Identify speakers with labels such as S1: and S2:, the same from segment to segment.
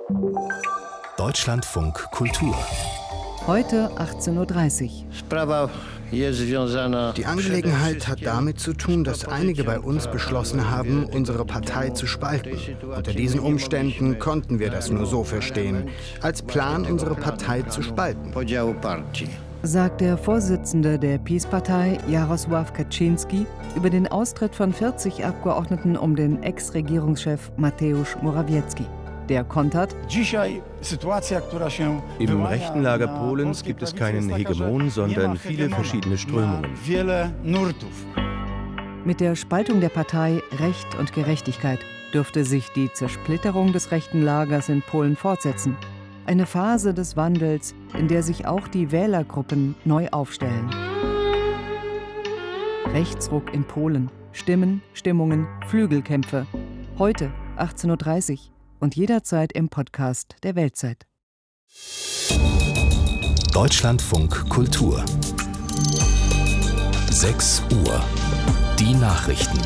S1: Deutschlandfunk Kultur.
S2: Heute 18:30 Uhr.
S3: Die Angelegenheit hat damit zu tun, dass einige bei uns beschlossen haben, unsere Partei zu spalten. Unter diesen Umständen konnten wir das nur so verstehen, als Plan, unsere Partei zu spalten,
S2: sagt der Vorsitzende der PiS-Partei, Jarosław Kaczyński, über den Austritt von 40 Abgeordneten um den Ex-Regierungschef Mateusz Morawiecki. Der kontert:
S4: Im rechten Lager Polens gibt es keinen Hegemon, sondern viele verschiedene Strömungen.
S2: Mit der Spaltung der Partei Recht und Gerechtigkeit dürfte sich die Zersplitterung des rechten Lagers in Polen fortsetzen. Eine Phase des Wandels, in der sich auch die Wählergruppen neu aufstellen. Rechtsruck in Polen. Stimmen, Stimmungen, Flügelkämpfe. Heute 18:30 Uhr und jederzeit im Podcast der Weltzeit.
S1: Deutschlandfunk Kultur. 6 Uhr. Die Nachrichten.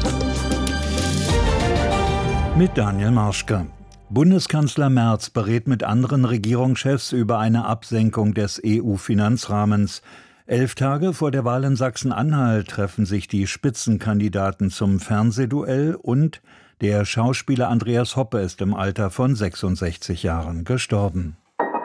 S5: Mit Daniel Marschke. Bundeskanzler Merz berät mit anderen Regierungschefs über eine Absenkung des EU-Finanzrahmens. 11 Tage vor der Wahl in Sachsen-Anhalt treffen sich die Spitzenkandidaten zum Fernsehduell und der Schauspieler Andreas Hoppe ist im Alter von 66 Jahren gestorben.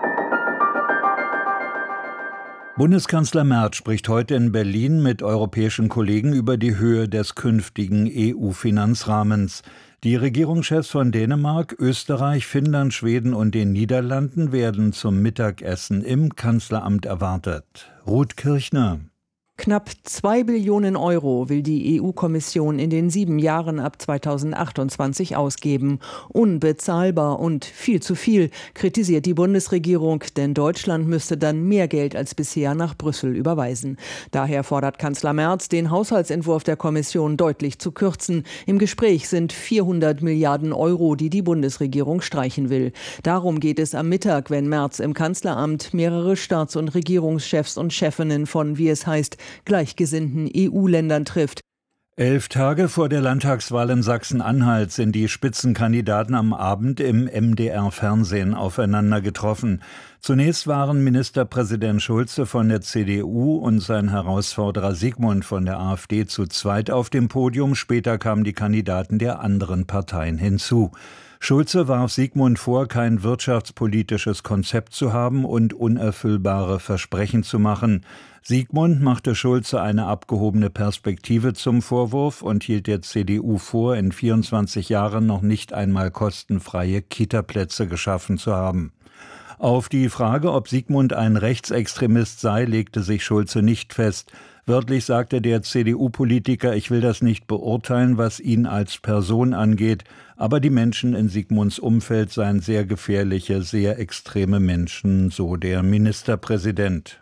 S5: Bundeskanzler Merz spricht heute in Berlin mit europäischen Kollegen über die Höhe des künftigen EU-Finanzrahmens. Die Regierungschefs von Dänemark, Österreich, Finnland, Schweden und den Niederlanden werden zum Mittagessen im Kanzleramt erwartet. Ruth Kirchner.
S6: Knapp 2 Billionen Euro will die EU-Kommission in den 7 Jahren ab 2028 ausgeben. Unbezahlbar und viel zu viel, kritisiert die Bundesregierung, denn Deutschland müsste dann mehr Geld als bisher nach Brüssel überweisen. Daher fordert Kanzler Merz, den Haushaltsentwurf der Kommission deutlich zu kürzen. Im Gespräch sind 400 Milliarden Euro, die die Bundesregierung streichen will. Darum geht es am Mittag, wenn Merz im Kanzleramt mehrere Staats- und Regierungschefs und Chefinnen von, wie es heißt, gleichgesinnten EU-Ländern trifft.
S5: 11 Tage vor der Landtagswahl in Sachsen-Anhalt sind die Spitzenkandidaten am Abend im MDR-Fernsehen aufeinander getroffen. Zunächst waren Ministerpräsident Schulze von der CDU und sein Herausforderer Sigmund von der AfD zu zweit auf dem Podium. Später kamen die Kandidaten der anderen Parteien hinzu. Schulze warf Sigmund vor, kein wirtschaftspolitisches Konzept zu haben und unerfüllbare Versprechen zu machen. Sigmund machte Schulze eine abgehobene Perspektive zum Vorwurf und hielt der CDU vor, in 24 Jahren noch nicht einmal kostenfreie Kita-Plätze geschaffen zu haben. Auf die Frage, ob Sigmund ein Rechtsextremist sei, legte sich Schulze nicht fest. Wörtlich sagte der CDU-Politiker, ich will das nicht beurteilen, was ihn als Person angeht, aber die Menschen in Sigmunds Umfeld seien sehr gefährliche, sehr extreme Menschen, so der Ministerpräsident.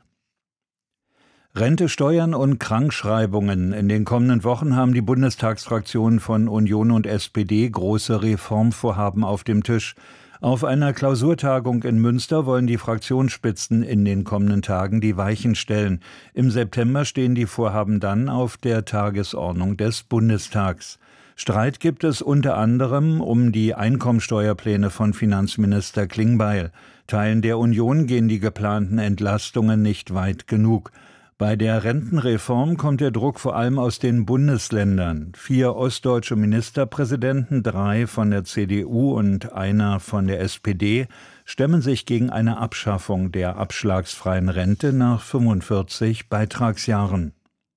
S5: Rente, Steuern und Krankschreibungen. In den kommenden Wochen haben die Bundestagsfraktionen von Union und SPD große Reformvorhaben auf dem Tisch. Auf einer Klausurtagung in Münster wollen die Fraktionsspitzen in den kommenden Tagen die Weichen stellen. Im September stehen die Vorhaben dann auf der Tagesordnung des Bundestags. Streit gibt es unter anderem um die Einkommensteuerpläne von Finanzminister Klingbeil. Teilen der Union gehen die geplanten Entlastungen nicht weit genug. Bei der Rentenreform kommt der Druck vor allem aus den Bundesländern. 4 ostdeutsche Ministerpräsidenten, 3 von der CDU und einer von der SPD, stemmen sich gegen eine Abschaffung der abschlagsfreien Rente nach 45 Beitragsjahren.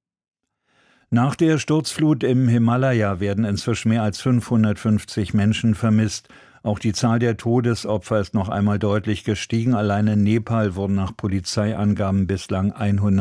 S5: Nach der Sturzflut im Himalaya werden inzwischen mehr als 550 Menschen vermisst. Auch die Zahl der Todesopfer ist noch einmal deutlich gestiegen. Allein in Nepal wurden nach Polizeiangaben bislang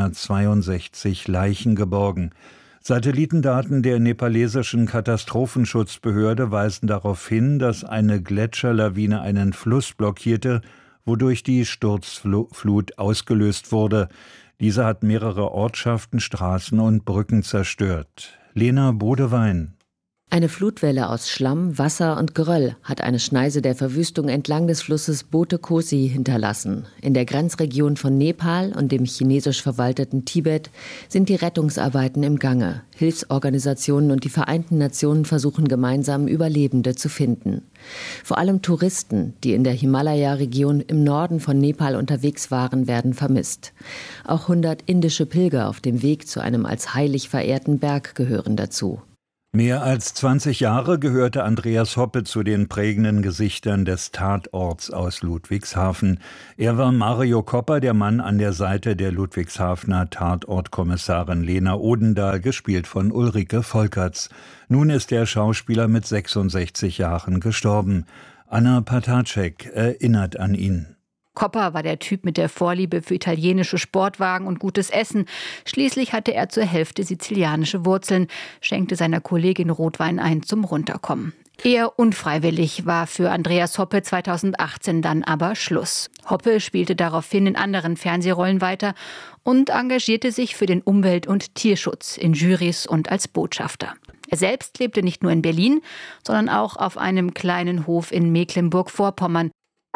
S5: 162 Leichen geborgen. Satellitendaten der nepalesischen Katastrophenschutzbehörde weisen darauf hin, dass eine Gletscherlawine einen Fluss blockierte, wodurch die Sturzflut ausgelöst wurde. Diese hat mehrere Ortschaften, Straßen und Brücken zerstört. Lena Bodewein.
S7: Eine Flutwelle aus Schlamm, Wasser und Geröll hat eine Schneise der Verwüstung entlang des Flusses Bote Kosi hinterlassen. In der Grenzregion von Nepal und dem chinesisch verwalteten Tibet sind die Rettungsarbeiten im Gange. Hilfsorganisationen und die Vereinten Nationen versuchen gemeinsam, Überlebende zu finden. Vor allem Touristen, die in der Himalaya-Region im Norden von Nepal unterwegs waren, werden vermisst. Auch 100 indische Pilger auf dem Weg zu einem als heilig verehrten Berg gehören dazu.
S5: Mehr als 20 Jahre gehörte Andreas Hoppe zu den prägenden Gesichtern des Tatorts aus Ludwigshafen. Er war Mario Kopper, der Mann an der Seite der Ludwigshafener Tatortkommissarin Lena Odendahl, gespielt von Ulrike Volkerts. Nun ist der Schauspieler mit 66 Jahren gestorben. Anna Patacek erinnert an ihn.
S8: Kopper war der Typ mit der Vorliebe für italienische Sportwagen und gutes Essen. Schließlich hatte er zur Hälfte sizilianische Wurzeln, schenkte seiner Kollegin Rotwein ein zum Runterkommen. Eher unfreiwillig war für Andreas Hoppe 2018 dann aber Schluss. Hoppe spielte daraufhin in anderen Fernsehrollen weiter und engagierte sich für den Umwelt- und Tierschutz in Jurys und als Botschafter. Er selbst lebte nicht nur in Berlin, sondern auch auf einem kleinen Hof in Mecklenburg-Vorpommern.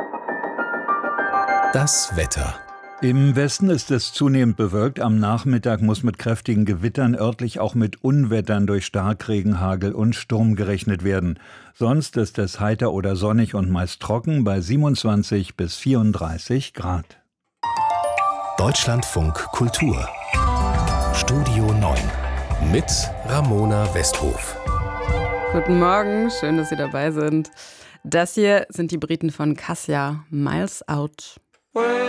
S1: Das Wetter.
S5: Im Westen ist es zunehmend bewölkt. Am Nachmittag muss mit kräftigen Gewittern, örtlich auch mit Unwettern durch Starkregen, Hagel und Sturm gerechnet werden. Sonst ist es heiter oder sonnig und meist trocken bei 27 bis 34 Grad.
S1: Deutschlandfunk Kultur. Studio 9 mit Ramona Westhof.
S9: Guten Morgen, schön, dass Sie dabei sind. Das hier sind die Briten von Cassia, Miles Out.